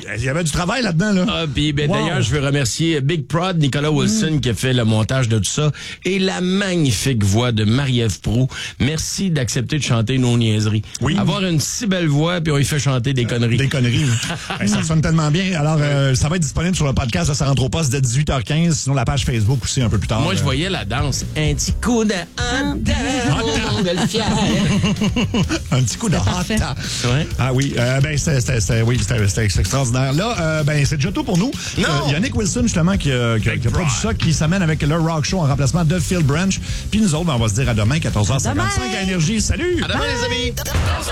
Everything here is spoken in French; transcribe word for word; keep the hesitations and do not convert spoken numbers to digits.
il y avait du travail là-dedans, là. Ah, puis ben, Wow. d'ailleurs, je veux remercier Big Prod, Nicolas Wilson, mm. qui a fait le montage de tout ça, et la magnifique voix de Marie-Ève Proulx. Merci d'accepter de chanter nos niaiseries. Oui. Avoir une si belle voix, puis on y fait chanter des conneries. Des conneries. Ben, ça sonne tellement bien. Alors, euh, ça va être disponible sur le podcast de Ça rentre au poste de dix-huit heures quinze, sinon la page Facebook aussi un peu plus tard. Moi, je voyais la danse. Un petit coup de hot dog, de le fier. Un petit coup de hot dog. Ouais. Ah oui, euh, ben c'était, c'était, c'était, oui, c'était, c'était extraordinaire. Là, euh, ben c'est déjà tout pour nous. Non. Il euh, y a Nick Wilson justement qui, euh, qui, qui a produit ça, qui s'amène avec le Rock Show en remplacement de Phil Branch. Puis nous autres, ben, on va se dire à demain, quatorze heures cinquante-cinq à Énergie. Salut! À demain, les amis!